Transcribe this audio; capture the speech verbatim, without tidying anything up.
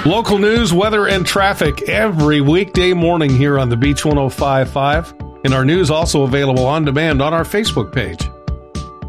Local news, weather, and traffic every weekday morning here on the Beach one oh five point five. And our news also available on demand on our Facebook page.